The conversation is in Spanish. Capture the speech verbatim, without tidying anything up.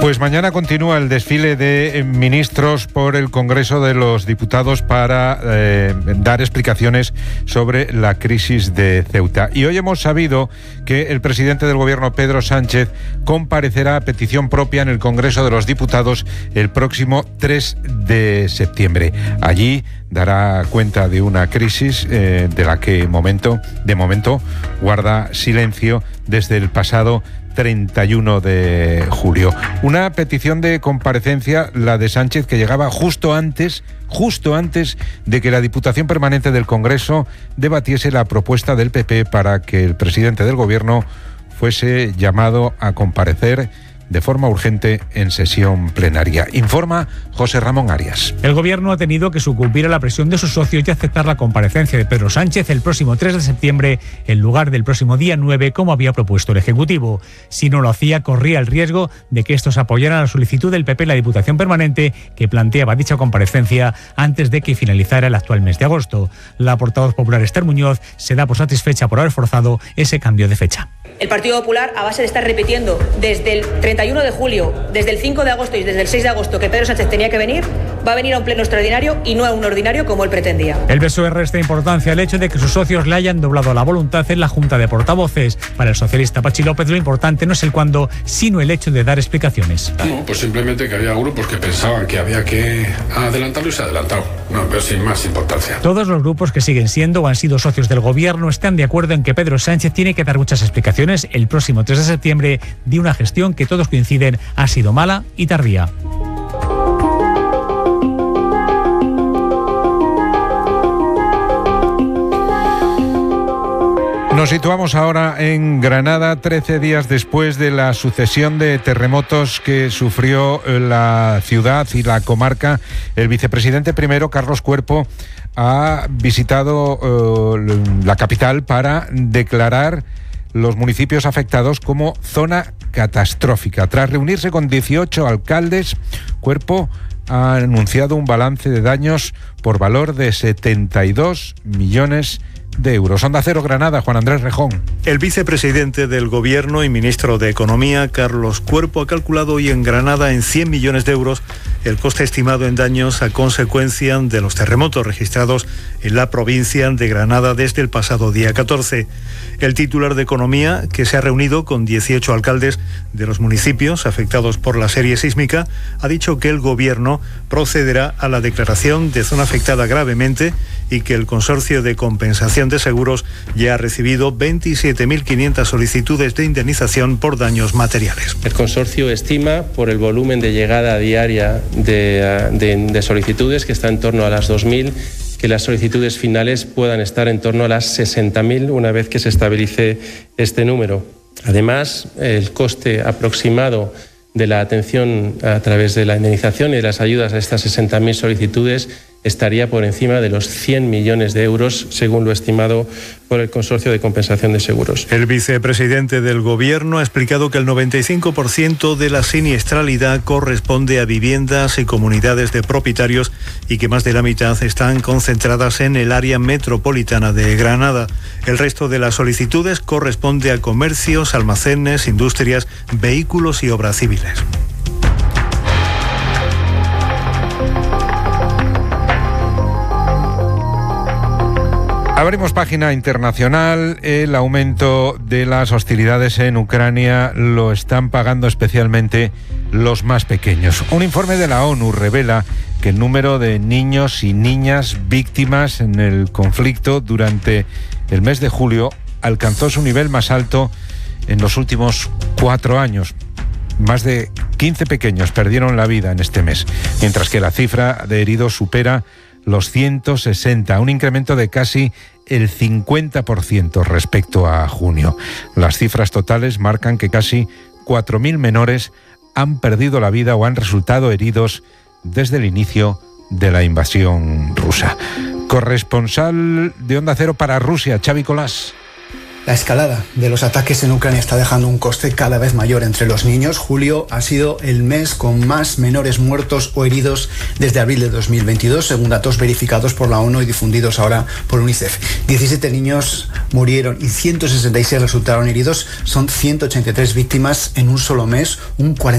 Pues mañana continúa el desfile de ministros por el Congreso de los Diputados para eh, dar explicaciones sobre la crisis de Ceuta. Y hoy hemos sabido que el presidente del Gobierno, Pedro Sánchez, comparecerá a petición propia en el Congreso de los Diputados el próximo tres de septiembre. Allí dará cuenta de una crisis eh, de la que momento, de momento guarda silencio desde el pasado treinta y uno de julio. Una petición de comparecencia, la de Sánchez, que llegaba justo antes, justo antes de que la Diputación Permanente del Congreso debatiese la propuesta del P P para que el presidente del Gobierno fuese llamado a comparecer de forma urgente en sesión plenaria. Informa José Ramón Arias. El Gobierno ha tenido que sucumbir a la presión de sus socios y aceptar la comparecencia de Pedro Sánchez el próximo tres de septiembre en lugar del próximo día nueve, como había propuesto el Ejecutivo. Si no lo hacía, corría el riesgo de que estos apoyaran la solicitud del P P en la Diputación Permanente, que planteaba dicha comparecencia antes de que finalizara el actual mes de agosto. La portavoz popular Esther Muñoz se da por satisfecha por haber forzado ese cambio de fecha. El Partido Popular, a base de estar repitiendo desde el treinta y uno de julio, desde el cinco de agosto y desde el seis de agosto que Pedro Sánchez tenía que venir, va a venir a un pleno extraordinario y no a un ordinario como él pretendía. El P S O E resta importancia al hecho de que sus socios le hayan doblado la voluntad en la Junta de Portavoces. Para el socialista Pachi López, lo importante no es el cuándo, sino el hecho de dar explicaciones. No, pues simplemente que había grupos que pensaban que había que adelantarlo y se ha adelantado. No, pero sin más importancia. Todos los grupos que siguen siendo o han sido socios del Gobierno están de acuerdo en que Pedro Sánchez tiene que dar muchas explicaciones el próximo tres de septiembre de una gestión que todos coinciden ha sido mala y tardía. Nos situamos ahora en Granada, trece días después de la sucesión de terremotos que sufrió la ciudad y la comarca. El vicepresidente primero, Carlos Cuerpo, ha visitado uh, la capital para declarar los municipios afectados como zona catastrófica. Tras reunirse con dieciocho alcaldes, Cuerpo ha anunciado un balance de daños por valor de setenta y dos millones de euros. Onda Cero Granada, Juan Andrés Rejón. El vicepresidente del Gobierno y ministro de Economía, Carlos Cuerpo, ha calculado hoy en Granada en cien millones de euros el coste estimado en daños a consecuencia de los terremotos registrados en la provincia de Granada desde el pasado día catorce. El titular de Economía, que se ha reunido con dieciocho alcaldes de los municipios afectados por la serie sísmica, ha dicho que el Gobierno procederá a la declaración de zona afectada gravemente y que el Consorcio de Compensación de Seguros ya ha recibido veintisiete mil quinientas solicitudes de indemnización por daños materiales. El consorcio estima, por el volumen de llegada diaria de, de, de solicitudes, que está en torno a las dos mil, que las solicitudes finales puedan estar en torno a las sesenta mil una vez que se estabilice este número. Además, el coste aproximado de la atención a través de la indemnización y de las ayudas a estas sesenta mil solicitudes estaría por encima de los cien millones de euros, según lo estimado por el Consorcio de Compensación de Seguros. El vicepresidente del Gobierno ha explicado que el noventa y cinco por ciento de la siniestralidad corresponde a viviendas y comunidades de propietarios y que más de la mitad están concentradas en el área metropolitana de Granada. El resto de las solicitudes corresponde a comercios, almacenes, industrias, vehículos y obras civiles. Abrimos página internacional. El aumento de las hostilidades en Ucrania lo están pagando especialmente los más pequeños. Un informe de la ONU revela que el número de niños y niñas víctimas en el conflicto durante el mes de julio alcanzó su nivel más alto en los últimos cuatro años. Más de quince pequeños perdieron la vida en este mes, mientras que la cifra de heridos supera los ciento sesenta, un incremento de casi el cincuenta por ciento respecto a junio. Las cifras totales marcan que casi cuatro mil menores han perdido la vida o han resultado heridos desde el inicio de la invasión rusa. Corresponsal de Onda Cero para Rusia, Xavi Colás. La escalada de los ataques en Ucrania está dejando un coste cada vez mayor entre los niños. Julio ha sido el mes con más menores muertos o heridos desde abril de dos mil veintidós, según datos verificados por la ONU y difundidos ahora por UNICEF. diecisiete niños murieron y ciento sesenta y seis resultaron heridos. Son ciento ochenta y tres víctimas en un solo mes, un cuarenta por ciento.